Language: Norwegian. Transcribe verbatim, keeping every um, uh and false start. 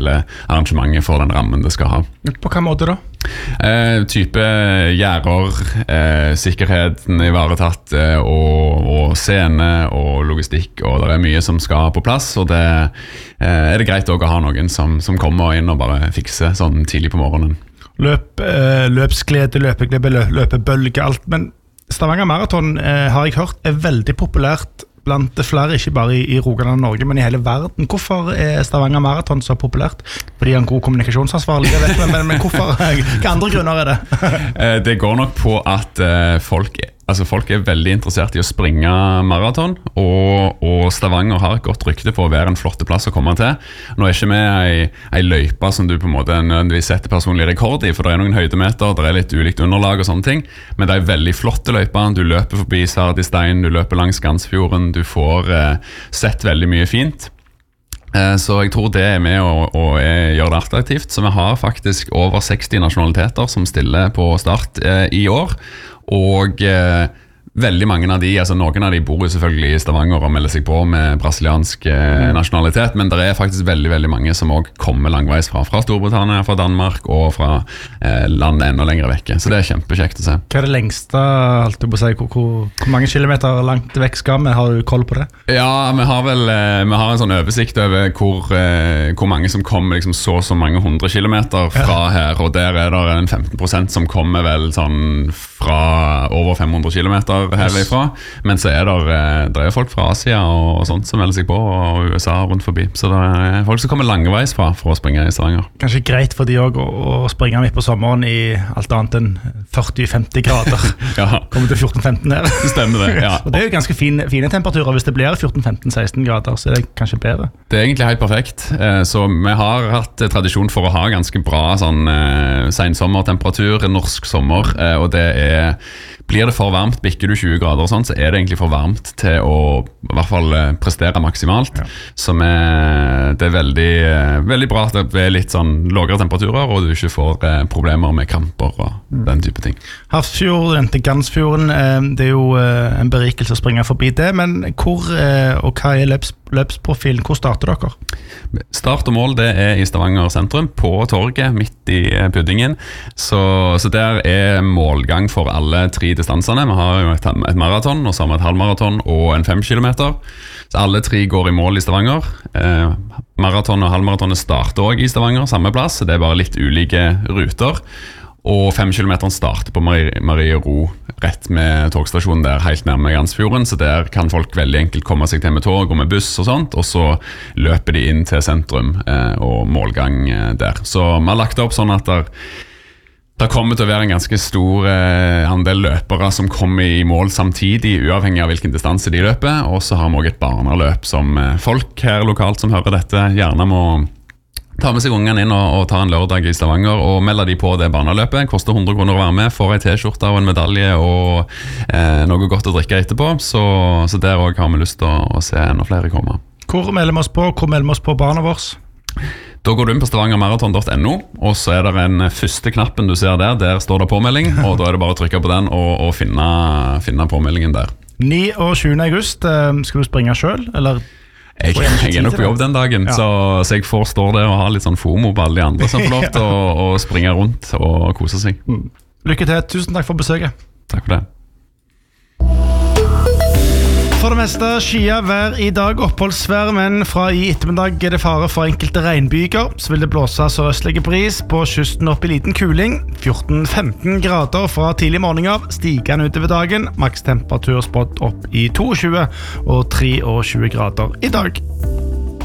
hele arrangementet for den rammen det skal ha. På hva måte da? Eh, type gjerder, eh, sikkerheten ivaretatt, eh, og, og scene og logistikk, og det er mye som skal på plass, og det eh, er det greit også å ha noen som, som kommer inn og bare fikser sånn tidlig på morgenen. Løp, eh, løpsglede, løpeglede, lø, løpebølge, alt, men Stavanger Marathon eh, har jeg hørt er veldig populært blant flere, ikke bare i, i Rogaland og Norge, men i hele verden. Hvorfor er Stavanger Marathon så populært? Fordi han er en god kommunikasjonsansvarlig, jeg vet, men, men hvorfor? Hva andre grunner er det? Det går nok på at folk, altså folk er veldig interessert i å springe maraton, og, og Stavanger har et godt rykte på å være en flott plass å komme til. Nå er ikke vi ei, ei løype som du på en måte nødvendigvis setter personlig rekord i, for det er noen høydemeter, det er litt ulikt underlag og sånne ting, men det er veldig flotte løyper. Du løper forbi Sardistein, du løper langs Gansfjorden, du får eh, sett veldig mye fint. Eh, så jeg tror det er med å, å gjøre det attraktivt. Så vi har faktisk over seksti nasjonaliteter som stiller på start eh, i år, og eh, veldig mange av de, altså noen av de bor jo selvfølgelig i Stavanger og melder seg på med brasiliansk eh, nasjonalitet, men det er faktisk veldig, veldig mange som også kommer langveis fra, fra Storbritannia, fra Danmark og fra eh, land enda lenger vekke, så det er kjempekjekt å se. Hva er det lengste, holdt du på å si, hvor, hvor, hvor mange kilometer langt vekk skal vi? Har du koll på det? Ja, vi har vel eh, vi har en sånn oversikt over hvor, eh, hvor mange som kommer liksom så så mange hundre kilometer fra ja. Her, og der er det en femten prosent som kommer vel sånn fra over fem hundre kilometer herifra, men så er det, det er folk fra Asia og sånt som melder seg på, og U S A rundt forbi, så det er folk som kommer langeveis fra for å springe i Stavanger. Kanskje greit for de også å, å springe midt på sommeren i alt annet enn førti til femti grader. Ja. Kommer til fjorten til femten her. Det stemmer det, ja. Og det er jo ganske fine, fine temperaturer. Hvis det blir fjorten, femten, seksten grader, så er det kanskje bedre. Det er egentlig helt perfekt, så vi har hatt tradisjon for å ha ganske bra sånn sensommertemperatur, norsk sommer, og det er blir det for varmt, bikker du tjue grader og sånn, så er det egentlig for varmt til å i hvert fall prestere maksimalt. Ja. Så vi, det er veldig, veldig bra at det er litt sånn lavere temperaturer, og du ikke får problemer med kramper og mm. den type ting. Hafrsfjorden til Gansfjorden, det er jo en berikelse å springe forbi det, men hvor og hva er løps, løpsprofilen? Hvor starter dere? Start og mål, det er i Stavanger sentrum, på torget, midt i puddingen. Så, så der er målgang for alle tre distansene. Vi har jo et, et maraton, og så har vi et halvmaraton og en fem kilometer. Så alle tre går i mål i Stavanger. Eh, maraton og halvmaratonet starter også i Stavanger, samme plass, så det er bare litt ulike ruter. Og fem kilometer starter på Marie, Marie Ro, rett med togstasjonen der, helt nærme Gansfjorden, så der kan folk veldig enkelt komme seg til med tog og med buss og sånt, og så løper de inn til sentrum eh, og målgang eh, der. Så vi har lagt det opp sånn at der Det kommer til å være en ganske stor eh, andel løpere som kommer i mål samtidig, uavhengig av hvilken distanse de løper, og så har vi også et barneløp som eh, folk her lokalt som hører dette gjerne må ta med seg ungene inn og, og ta en lørdag i Stavanger og melde de på det barneløpet. Koster hundre kroner å være med, får en t-skjorte og en medalje og eh, noe godt å drikke etterpå, så, så der også har vi lyst til å, å se enda flere komme. Hvor melder vi oss på? Hvor melder vi oss på barna vårs? Da går du inn på stavangermaraton punktum no, og så er det den første knappen du ser der, der står det påmelding, og da er det bare å trykke på den og, og finne, finne påmeldingen der. ni og tjuende august, skal du springe selv, eller? Jeg, jeg er nok på jobb den dagen, ja. så, så jeg får stå der og ha litt sånn FOMO på alle de andre som får lov til å, å springe rundt og kose seg. Mm. Lykke til, tusen takk for besøket. Takk for det. For det meste skia vær i dag, oppholdsvær, men fra i ettermiddag er det fare for enkelte regnbyger. Så vil det blåse sørøstlige bris på kysten opp i liten kuling. fjorten til femten grader fra tidlig morgen av, stigende utover dagen. Maks temperatur spådd opp i tjueto og tjuetre grader i dag.